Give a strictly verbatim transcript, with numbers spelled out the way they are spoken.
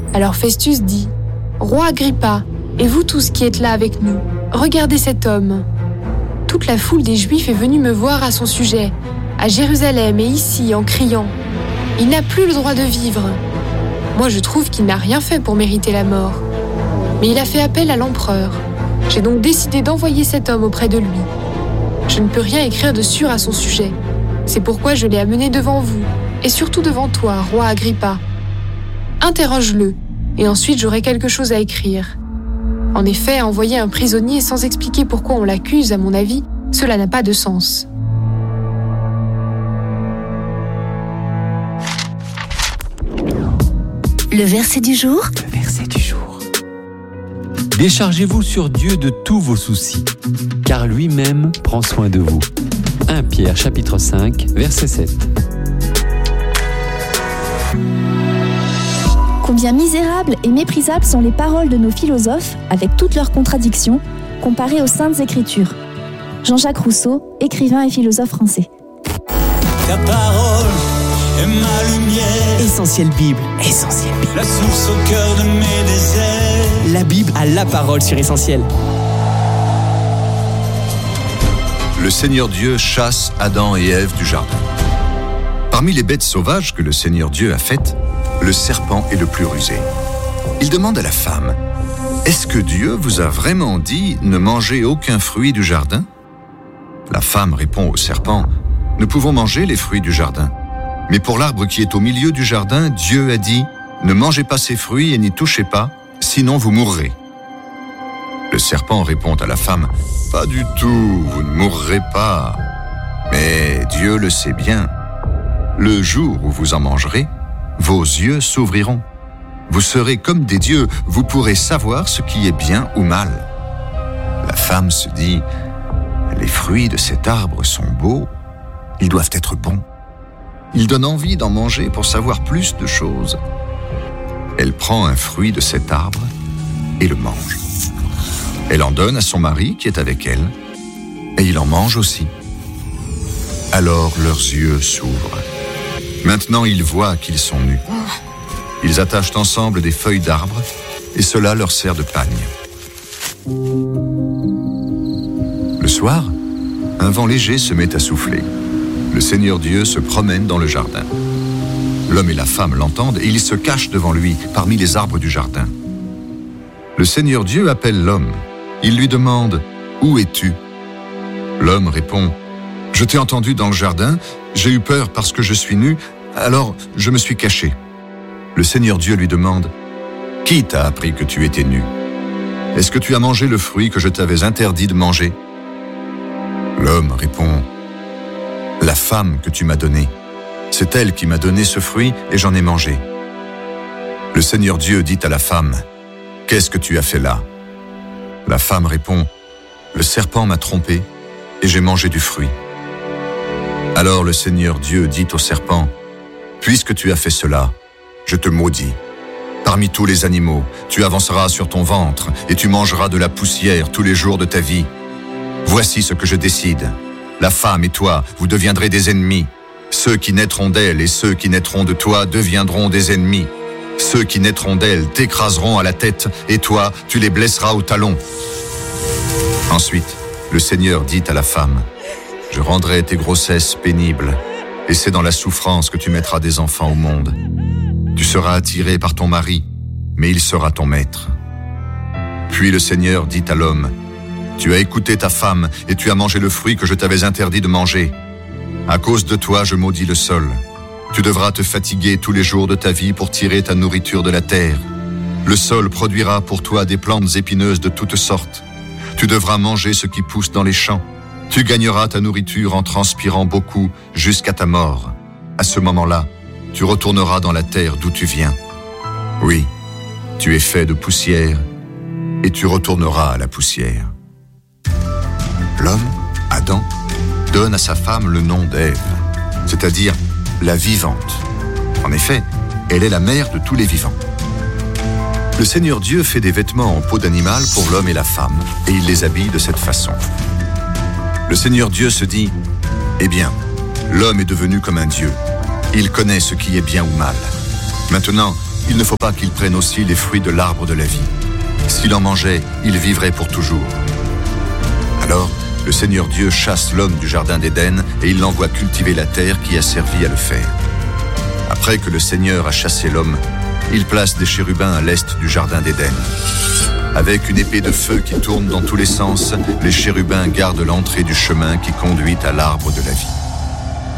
Alors Festus dit « Roi Agrippa, et vous tous qui êtes là avec nous, regardez cet homme. Toute la foule des Juifs est venue me voir à son sujet, à Jérusalem et ici, en criant « Il n'a plus le droit de vivre !» Moi, je trouve qu'il n'a rien fait pour mériter la mort. Mais il a fait appel à l'empereur. J'ai donc décidé d'envoyer cet homme auprès de lui. Je ne peux rien écrire de sûr à son sujet. C'est pourquoi je l'ai amené devant vous, et surtout devant toi, roi Agrippa. Interroge-le, et ensuite j'aurai quelque chose à écrire. En effet, envoyer un prisonnier sans expliquer pourquoi on l'accuse, à mon avis, cela n'a pas de sens. Le verset du jour. Le verset du jour. Déchargez-vous sur Dieu de tous vos soucis, car lui-même prend soin de vous. premier Pierre chapitre cinq, verset sept. Combien misérables et méprisables sont les paroles de nos philosophes, avec toutes leurs contradictions, comparées aux Saintes Écritures. Jean-Jacques Rousseau, écrivain et philosophe français. Ta parole est ma lumière. Essentiel Bible, Essentiel Bible. La source au cœur de mes déserts. La Bible a la parole sur Essentiel. Le Seigneur Dieu chasse Adam et Ève du jardin. Parmi les bêtes sauvages que le Seigneur Dieu a faites, le serpent est le plus rusé. Il demande à la femme, « Est-ce que Dieu vous a vraiment dit ne mangez aucun fruit du jardin ?» La femme répond au serpent, « Nous pouvons manger les fruits du jardin. Mais pour l'arbre qui est au milieu du jardin, Dieu a dit, ne mangez pas ses fruits et n'y touchez pas, sinon vous mourrez. » Le serpent répond à la femme, « Pas du tout, vous ne mourrez pas. Mais Dieu le sait bien. Le jour où vous en mangerez, vos yeux s'ouvriront. Vous serez comme des dieux, vous pourrez savoir ce qui est bien ou mal. » La femme se dit, « Les fruits de cet arbre sont beaux, ils doivent être bons. Ils donnent envie d'en manger pour savoir plus de choses. » Elle prend un fruit de cet arbre et le mange. Elle en donne à son mari qui est avec elle, et il en mange aussi. Alors leurs yeux s'ouvrent. Maintenant ils voient qu'ils sont nus. Ils attachent ensemble des feuilles d'arbre, et cela leur sert de pagne. Le soir, un vent léger se met à souffler. Le Seigneur Dieu se promène dans le jardin. L'homme et la femme l'entendent et ils se cachent devant lui, parmi les arbres du jardin. Le Seigneur Dieu appelle l'homme. Il lui demande « Où es-tu » L'homme répond « Je t'ai entendu dans le jardin, j'ai eu peur parce que je suis nu, alors je me suis caché. » Le Seigneur Dieu lui demande « Qui t'a appris que tu étais nu ? Est-ce que tu as mangé le fruit que je t'avais interdit de manger ?» L'homme répond « La femme que tu m'as donnée, c'est elle qui m'a donné ce fruit et j'en ai mangé. » Le Seigneur Dieu dit à la femme « Qu'est-ce que tu as fait là ?» La femme répond « Le serpent m'a trompé et j'ai mangé du fruit. » Alors le Seigneur Dieu dit au serpent « Puisque tu as fait cela, je te maudis. Parmi tous les animaux, tu avanceras sur ton ventre et tu mangeras de la poussière tous les jours de ta vie. Voici ce que je décide. La femme et toi, vous deviendrez des ennemis. Ceux qui naîtront d'elle et ceux qui naîtront de toi deviendront des ennemis. Ceux qui naîtront d'elle t'écraseront à la tête et toi, tu les blesseras au talon. » Ensuite, le Seigneur dit à la femme « Je rendrai tes grossesses pénibles et c'est dans la souffrance que tu mettras des enfants au monde. Tu seras attiré par ton mari, mais il sera ton maître. » Puis le Seigneur dit à l'homme « Tu as écouté ta femme et tu as mangé le fruit que je t'avais interdit de manger. À cause de toi, je maudis le sol. Tu devras te fatiguer tous les jours de ta vie pour tirer ta nourriture de la terre. Le sol produira pour toi des plantes épineuses de toutes sortes. Tu devras manger ce qui pousse dans les champs. Tu gagneras ta nourriture en transpirant beaucoup jusqu'à ta mort. À ce moment-là, tu retourneras dans la terre d'où tu viens. Oui, tu es fait de poussière et tu retourneras à la poussière. » L'homme, Adam, donne à sa femme le nom d'Ève, c'est-à-dire la vivante. En effet, elle est la mère de tous les vivants. Le Seigneur Dieu fait des vêtements en peau d'animal pour l'homme et la femme, et il les habille de cette façon. Le Seigneur Dieu se dit « Eh bien, l'homme est devenu comme un Dieu. Il connaît ce qui est bien ou mal. Maintenant, il ne faut pas qu'il prenne aussi les fruits de l'arbre de la vie. S'il en mangeait, il vivrait pour toujours. Alors, le Seigneur Dieu chasse l'homme du jardin d'Éden et il l'envoie cultiver la terre qui a servi à le faire. Après que le Seigneur a chassé l'homme, il place des chérubins à l'est du jardin d'Éden. Avec une épée de feu qui tourne dans tous les sens, les chérubins gardent l'entrée du chemin qui conduit à l'arbre de la vie.